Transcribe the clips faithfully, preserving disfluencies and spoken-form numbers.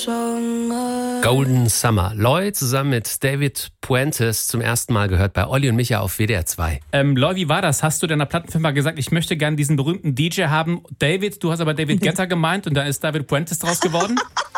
Golden Summer. Loy zusammen mit David Puentes zum ersten Mal gehört bei Olli und Micha auf W D R zwei. Ähm, Loy, wie war das? Hast du deiner Plattenfirma gesagt, ich möchte gerne diesen berühmten D J haben? David, du hast aber David Guetta gemeint und da ist David Puentes draus geworden?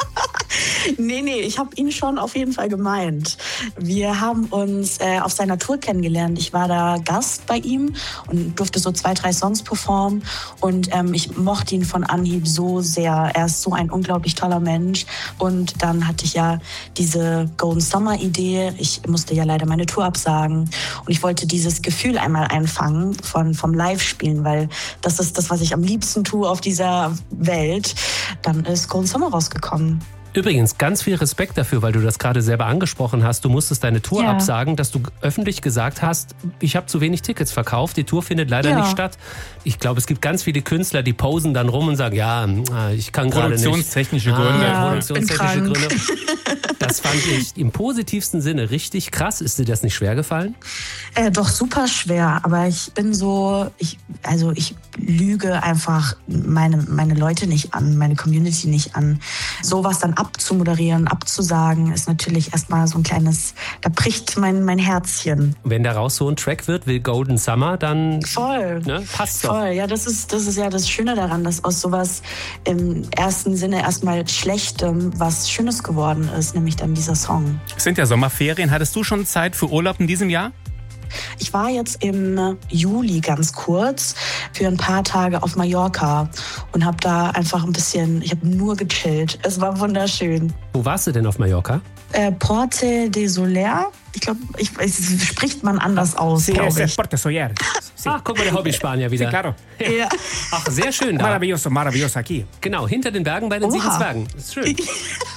Nee, nee, ich habe ihn schon auf jeden Fall gemeint. Wir haben uns äh, auf seiner Tour kennengelernt. Ich war da Gast bei ihm und durfte so zwei, drei Songs performen. Und ähm, ich mochte ihn von Anhieb so sehr. Er ist so ein unglaublich toller Mensch. Und dann hatte ich ja diese Golden Summer Idee. Ich musste ja leider meine Tour absagen. Und ich wollte dieses Gefühl einmal einfangen von, vom Live-Spielen, weil das ist das, was ich am liebsten tue auf dieser Welt. Dann ist Golden Summer rausgekommen. Übrigens, ganz viel Respekt dafür, weil du das gerade selber angesprochen hast. Du musstest deine Tour Ja. absagen, dass du öffentlich gesagt hast, ich habe zu wenig Tickets verkauft, die Tour findet leider Ja. nicht statt. Ich glaube, es gibt ganz viele Künstler, die posen dann rum und sagen, ja, ich kann gerade nicht. Produktionstechnische Gründe. Ah, Ja, produktionstechnische bin Gründe. Das fand ich im positivsten Sinne richtig krass. Ist dir das nicht schwer gefallen? Äh, doch super schwer, aber ich bin so, ich, also ich lüge einfach meine, meine Leute nicht an, meine Community nicht an. Sowas dann abzumoderieren, abzusagen, ist natürlich erstmal so ein kleines, da bricht mein, mein Herzchen. Wenn daraus so ein Track wird wie Golden Summer, dann Voll. ne, passt doch. Voll, ja, das ist, das ist ja das Schöne daran, dass aus sowas im ersten Sinne erstmal Schlechtem was Schönes geworden ist, nämlich dann dieser Song. Es sind ja Sommerferien. Hattest du schon Zeit für Urlaub in diesem Jahr? Ich war jetzt im Juli ganz kurz für ein paar Tage auf Mallorca und habe da einfach ein bisschen, ich habe nur gechillt. Es war wunderschön. Wo warst du denn auf Mallorca? Äh, Porte de Soler, ich glaube, ich, es spricht man anders aus, glaube ich. Porte Soler. Ach, guck mal, der Hobby-Spanier wieder. Sí, claro. Ja. Ach, sehr schön da. Maravilloso, maravilloso aquí. Genau, hinter den Bergen bei den Oha. sieben Zwergen. Das ist schön.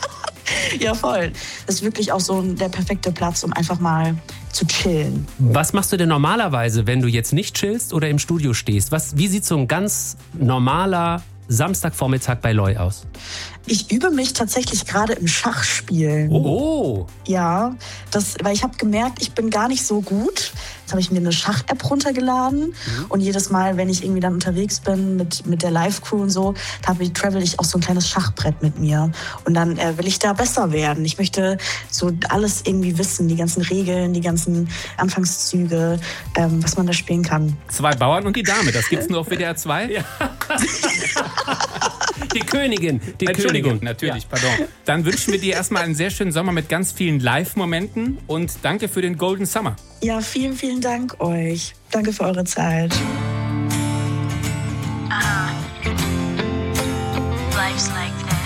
Ja, voll. Das ist wirklich auch so der perfekte Platz, um einfach mal zu chillen. Was machst du denn normalerweise, wenn du jetzt nicht chillst oder im Studio stehst? Was, wie sieht so ein ganz normaler Samstagvormittag bei Loy aus? Ich übe mich tatsächlich gerade im Schachspielen. Oh, Ja, das, weil ich habe gemerkt, ich bin gar nicht so gut. Jetzt habe ich mir eine Schach-App runtergeladen mhm. und jedes Mal, wenn ich irgendwie dann unterwegs bin mit, mit der Live-Crew und so, da travel ich auch so ein kleines Schachbrett mit mir und dann äh, will ich da besser werden. Ich möchte so alles irgendwie wissen, die ganzen Regeln, die ganzen Anfangszüge, ähm, was man da spielen kann. Zwei Bauern und die Dame, das gibt's nur auf W D R zwei? Ja. die Königin. Die Entschuldigung, Königin. natürlich, Ja. pardon. Dann wünschen wir dir erstmal einen sehr schönen Sommer mit ganz vielen Live-Momenten und danke für den Golden Summer. Ja, vielen, vielen Dank euch. Danke für eure Zeit.